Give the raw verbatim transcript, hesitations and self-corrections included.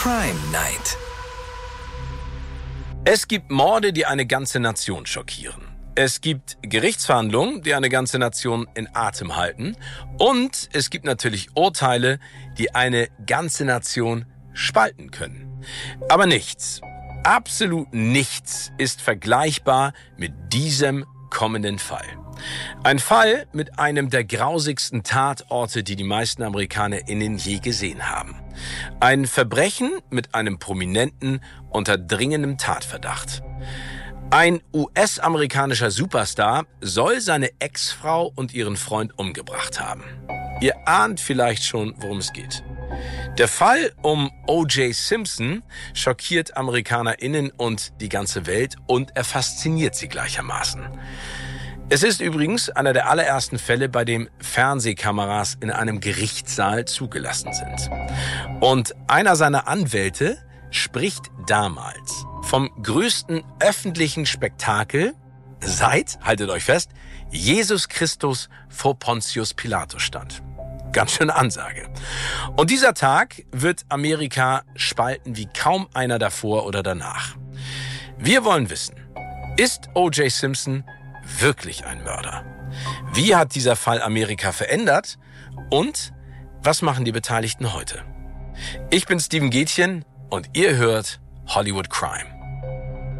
Crime Night. Es gibt Morde, die eine ganze Nation schockieren. Es gibt Gerichtsverhandlungen, die eine ganze Nation in Atem halten. Und es gibt natürlich Urteile, die eine ganze Nation spalten können. Aber nichts, absolut nichts ist vergleichbar mit diesem kommenden Fall. Ein Fall mit einem der grausigsten Tatorte, die die meisten AmerikanerInnen je gesehen haben. Ein Verbrechen mit einem Prominenten unter dringendem Tatverdacht. Ein U S-amerikanischer Superstar soll seine Ex-Frau und ihren Freund umgebracht haben. Ihr ahnt vielleicht schon, worum es geht. Der Fall um O J Simpson schockiert AmerikanerInnen und die ganze Welt und er fasziniert sie gleichermaßen. Es ist übrigens einer der allerersten Fälle, bei dem Fernsehkameras in einem Gerichtssaal zugelassen sind. Und einer seiner Anwälte spricht damals vom größten öffentlichen Spektakel seit, haltet euch fest, Jesus Christus vor Pontius Pilatus stand. Ganz schöne Ansage. Und dieser Tag wird Amerika spalten wie kaum einer davor oder danach. Wir wollen wissen, ist O J Simpson wirklich ein Mörder? Wie hat dieser Fall Amerika verändert? Und was machen die Beteiligten heute? Ich bin Steven Gätchen und ihr hört Hollywood Crime.